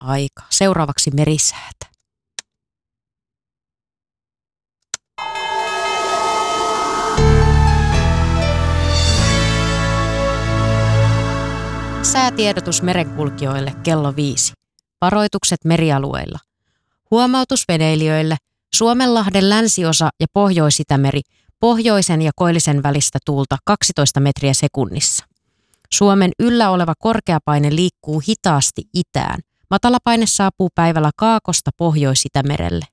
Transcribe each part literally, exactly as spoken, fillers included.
aika. Seuraavaksi merisäätä. Säätiedotus merenkulkijoille kello viisi. Varoitukset merialueilla. Huomautus veneilijöille. Suomenlahden länsiosa ja Pohjois-Itämeri, pohjoisen ja koillisen välistä tuulta kaksitoista metriä sekunnissa. Suomen yllä oleva korkeapaine liikkuu hitaasti itään. Matalapaine saapuu päivällä Kaakosta Pohjois-Itämerelle.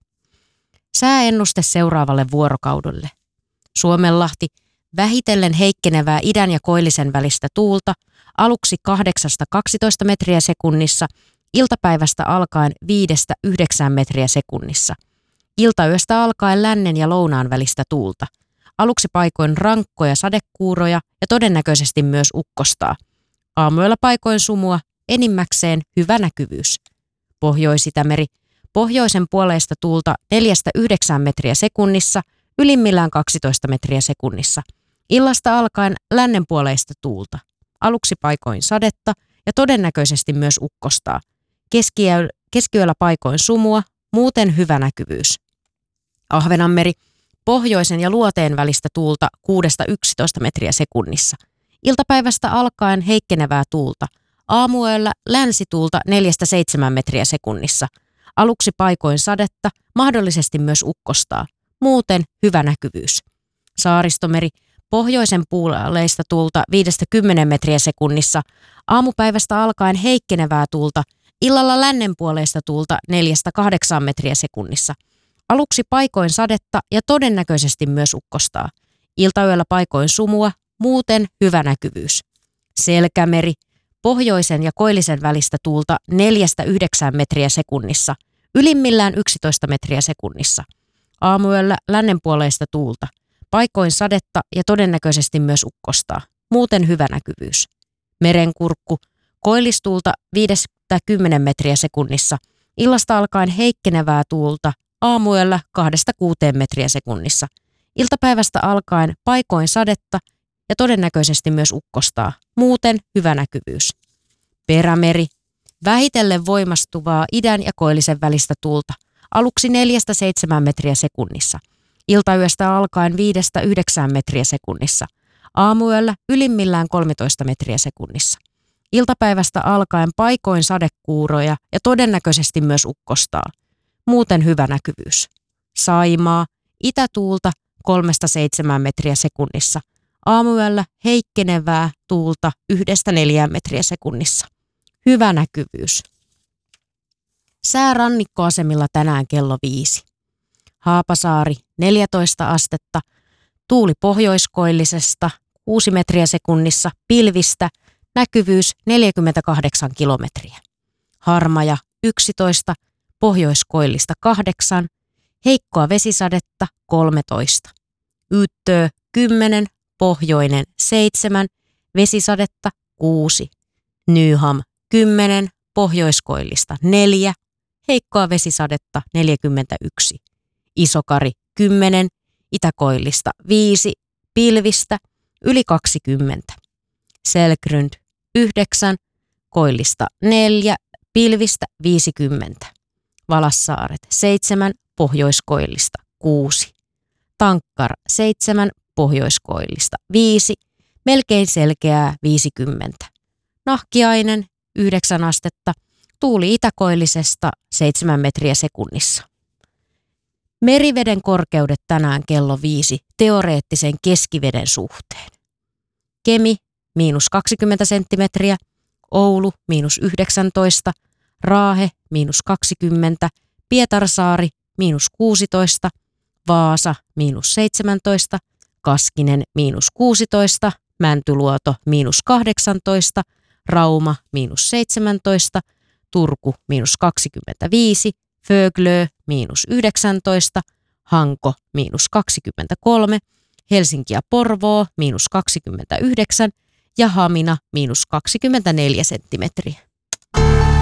Sääennuste seuraavalle vuorokaudelle. Suomenlahti, vähitellen heikkenevää idän ja koillisen välistä tuulta, aluksi kahdeksasta kaksitoista metriä sekunnissa, iltapäivästä alkaen viidestä yhdeksään metriä sekunnissa. Iltayöstä alkaen lännen ja lounaan välistä tuulta. Aluksi paikoin rankkoja sadekuuroja ja todennäköisesti myös ukkostaa. Aamuyöllä paikoin sumua, enimmäkseen hyvä näkyvyys. Pohjois-Itämeri, pohjoisen puoleista tuulta neljästä yhdeksään metriä sekunnissa, ylimmillään kaksitoista metriä sekunnissa. Illasta alkaen lännen puoleista tuulta. Aluksi paikoin sadetta ja todennäköisesti myös ukkostaa. Keskiyö- keskiyöllä paikoin sumua, muuten hyvä näkyvyys. Ahvenanmeri, pohjoisen ja luoteen välistä tuulta kuudesta yksitoista metriä sekunnissa. Iltapäivästä alkaen heikkenevää tuulta. Aamuyöllä länsituulta neljästä seitsemään metriä sekunnissa. Aluksi paikoin sadetta, mahdollisesti myös ukkostaa. Muuten hyvä näkyvyys. Saaristomeri, pohjoisen puoleista tuulta viidestä kymmeneen metriä sekunnissa. Aamupäivästä alkaen heikkenevää tuulta. Illalla lännen puoleista tuulta neljästä kahdeksaan metriä sekunnissa. Aluksi paikoin sadetta ja todennäköisesti myös ukkostaa. Iltayöllä paikoin sumua, muuten hyvä näkyvyys. Selkämeri, pohjoisen ja koillisen välistä tuulta neljästä yhdeksään metriä sekunnissa, ylimmillään yksitoista metriä sekunnissa. Aamuyöllä lännen puoleista tuulta, paikoin sadetta ja todennäköisesti myös ukkostaa, muuten hyvä näkyvyys. Merenkurkku, koillistuulta viidestä kymmeneen metriä sekunnissa, illasta alkaen heikkenevää tuulta, aamuyöllä kahdesta kuuteen metriä sekunnissa. Iltapäivästä alkaen paikoin sadetta ja todennäköisesti myös ukkostaa. Muuten hyvä näkyvyys. Perämeri. Vähitellen voimastuvaa idän ja koillisen välistä tuulta. Aluksi neljästä seitsemään metriä sekunnissa. Iltayöstä alkaen viidestä yhdeksään metriä sekunnissa. Aamuyöllä ylimmillään kolmetoista metriä sekunnissa. Iltapäivästä alkaen paikoin sadekuuroja ja todennäköisesti myös ukkostaa. Muuten hyvä näkyvyys. Saimaa, itätuulta kolmesta seitsemään metriä sekunnissa. Aamuyöllä heikkenevää tuulta yhdestä neljään metriä sekunnissa. Hyvä näkyvyys. Sää rannikkoasemilla tänään kello viisi. Haapasaari neljätoista astetta, tuuli pohjoiskoillisesta kuusi metriä sekunnissa, pilvistä, näkyvyys neljäkymmentäkahdeksan kilometriä. Harmaja yksitoista, pohjoiskoillista kahdeksan, heikkoa vesisadetta kolmetoista. Yttöö kymmenen, pohjoinen seitsemän, vesisadetta kuusi. Nyham kymmenen, pohjoiskoillista neljä, heikkoa vesisadetta neljäkymmentäyksi. Isokari kymmenen, itäkoillista viisi, pilvistä yli kaksikymmentä. Selkrund yhdeksän, koillista neljä, pilvistä viisikymmentä. Valassaaret seitsemän, pohjoiskoillista kuusi. Tankkar seitsemän, pohjoiskoillista viisi, melkein selkeää viisikymmentä. Nahkiainen yhdeksän astetta, tuuli itäkoillisesta seitsemän metriä sekunnissa. Meriveden korkeudet tänään kello viisi teoreettisen keskiveden suhteen. Kemi miinus kaksikymmentä senttimetriä, Oulu miinus yhdeksäntoista, Raahe miinus kaksikymmentä, Pietarsaari miinus kuusitoista, Vaasa miinus seitsemäntoista, Kaskinen miinus kuusitoista, Mäntyluoto miinus kahdeksantoista, Rauma miinus seitsemäntoista, Turku miinus kaksikymmentäviisi, Föglö miinus yhdeksäntoista, Hanko miinus kaksikymmentäkolme, Helsinki ja Porvoo miinus kaksikymmentäyhdeksän ja Hamina miinus kaksikymmentäneljä senttimetriä.